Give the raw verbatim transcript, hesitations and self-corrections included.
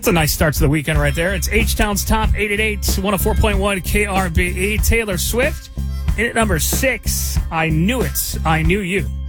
That's a nice start to the weekend right there. It's H-Town's Top eight eighty-eight, one oh four point one K R B E. Taylor Swift. In at number six, I Knew It, I Knew You.